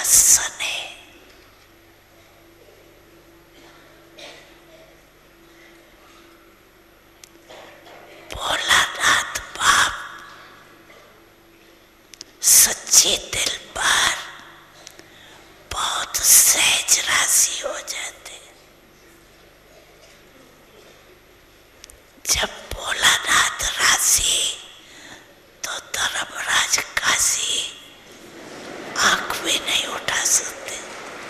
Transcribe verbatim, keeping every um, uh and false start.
का सने। भोलानाथ बाप सच्चे दिल पर बहुत सहज राशि हो जाते। जब भोलानाथ राशि तो धर्मराज काशी आंख भी नहीं उठा।